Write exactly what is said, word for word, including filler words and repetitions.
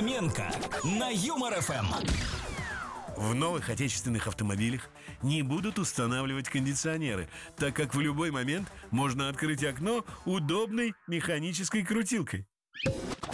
Фоменко на Юмор эф эм. В новых отечественных автомобилях не будут устанавливать кондиционеры, так как в любой момент можно открыть окно удобной механической крутилкой.